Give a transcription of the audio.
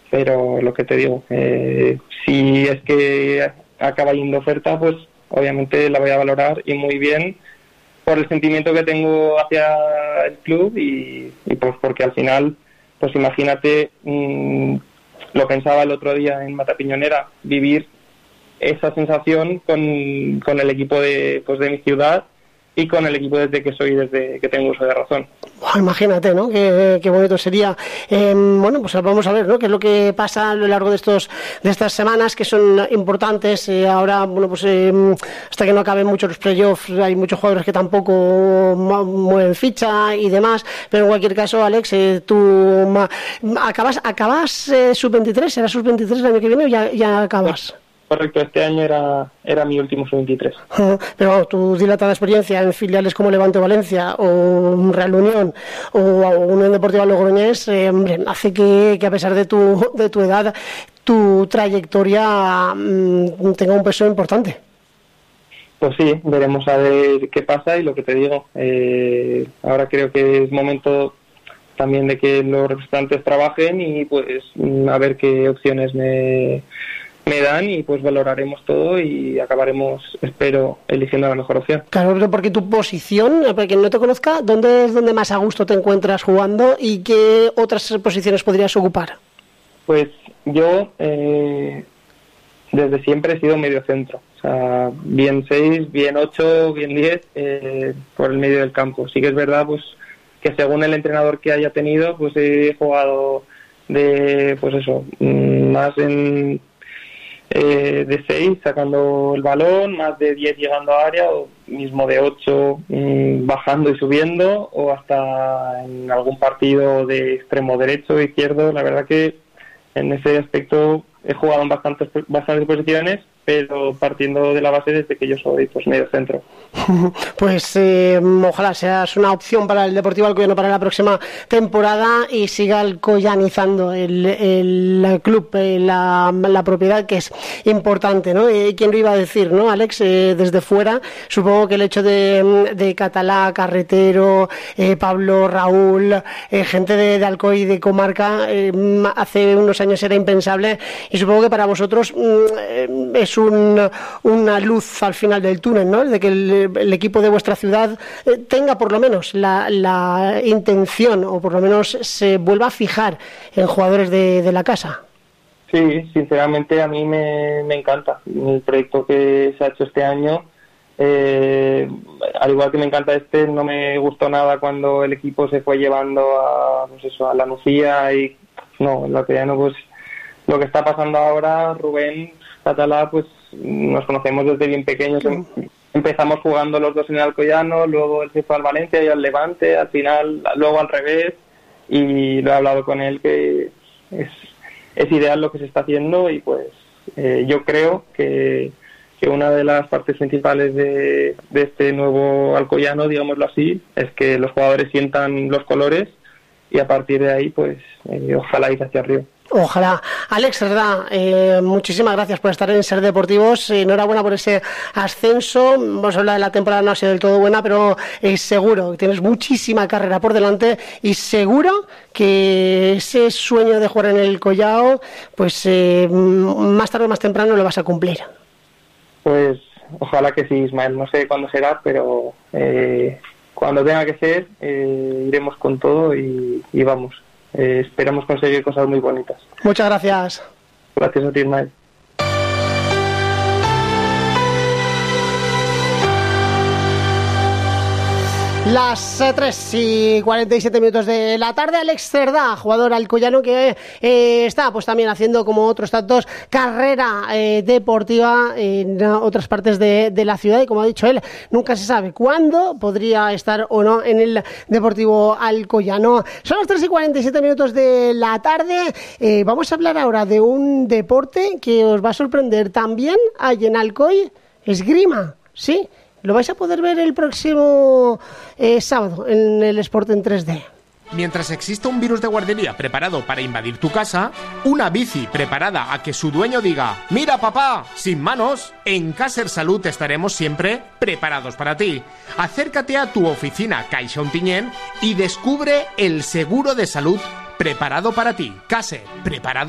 pero lo que te digo, si es que acaba yendo oferta, pues obviamente la voy a valorar y muy bien por el sentimiento que tengo hacia el club y pues porque al final, pues imagínate, lo pensaba el otro día en Matapiñonera, vivir esa sensación con el equipo de mi ciudad y con el equipo desde que tengo uso de razón. Imagínate, ¿no? Qué bonito sería. Bueno, pues vamos a ver, ¿no? Qué es lo que pasa a lo largo de estas semanas que son importantes. Ahora, bueno, pues hasta que no acaben mucho los playoffs, hay muchos jugadores que tampoco mueven ficha y demás. Pero en cualquier caso, Alex, tú acabas sub-23, ¿será sub-23 el año que viene o ya acabas? Correcto, este año era mi último sub-23. Pero bueno, tu dilatada experiencia en filiales como Levante Valencia o Real Unión o Unión Deportiva Logroñés hace que a pesar de tu edad, tu trayectoria tenga un peso importante. Pues sí, veremos a ver qué pasa y lo que te digo. Ahora creo que es momento también de que los representantes trabajen y pues a ver qué opciones me dan y pues valoraremos todo y acabaremos, espero, eligiendo la mejor opción. Claro, porque tu posición, para quien no te conozca, ¿dónde es donde más a gusto te encuentras jugando y qué otras posiciones podrías ocupar? Pues yo desde siempre he sido medio centro, o sea, bien 6, bien 8, bien 10 por el medio del campo. Sí que es verdad pues que según el entrenador que haya tenido, pues he jugado de, pues eso, más de 6 sacando el balón, más de 10 llegando a área, o mismo de 8 bajando y subiendo, o hasta en algún partido de extremo derecho o izquierdo. La verdad que en ese aspecto he jugado en bastantes posiciones, pero partiendo de la base desde que yo soy pues medio centro. Pues ojalá seas una opción para el Deportivo Alcoyano para la próxima temporada y siga alcoyanizando el club, la propiedad, que es importante, ¿no? ¿Quién lo iba a decir, no, Alex? Desde fuera, supongo que el hecho de Catalá, Carretero, Pablo, Raúl, gente de Alcoy, de comarca, hace unos años era impensable y supongo que para vosotros es una luz al final del túnel, ¿no? De que el equipo de vuestra ciudad tenga por lo menos la intención o por lo menos se vuelva a fijar en jugadores de la casa. Sí, sinceramente a mí me encanta el proyecto que se ha hecho este año. Al igual que me encanta no me gustó nada cuando el equipo se fue llevando a la Nucía y no, el Alcoyano, pues lo que está pasando ahora, Rubén, Catalá, pues nos conocemos desde bien pequeños. Empezamos jugando los dos en el Alcoyano, luego él se fue al Valencia y al Levante, al final, luego al revés, y lo he hablado con él que es ideal lo que se está haciendo y pues yo creo que una de las partes principales de este nuevo Alcoyano, digámoslo así, es que los jugadores sientan los colores y a partir de ahí pues ojalá ir hacia arriba. Ojalá. Alex, verdad, muchísimas gracias por estar en Ser Deportivos. Enhorabuena por ese ascenso. Vamos a hablar de la temporada, no ha sido del todo buena, pero seguro que tienes muchísima carrera por delante y seguro que ese sueño de jugar en el Collao, pues más tarde o más temprano lo vas a cumplir. Pues ojalá que sí, Ismael. No sé cuándo será, pero cuando tenga que ser, iremos con todo y vamos. Esperamos conseguir cosas muy bonitas. Muchas gracias. Gracias a ti, Ismael. Las 3:47 de la tarde. Alex Cerdá, jugador alcoyano que está pues también haciendo, como otros tantos, carrera deportiva en otras partes de la ciudad y, como ha dicho él, nunca se sabe cuándo podría estar o no en el Deportivo Alcoyano. Son las 3:47 de la tarde. Vamos a hablar ahora de un deporte que os va a sorprender. También hay en Alcoy esgrima, ¿sí? Lo vais a poder ver el próximo sábado en el Sport en 3D. Mientras exista un virus de guardería preparado para invadir tu casa, una bici preparada a que su dueño diga «¡Mira, papá! ¡Sin manos!», en Caser Salud estaremos siempre preparados para ti. Acércate a tu oficina Caixa Ontinyent y descubre el seguro de salud preparado para ti. Caser, preparado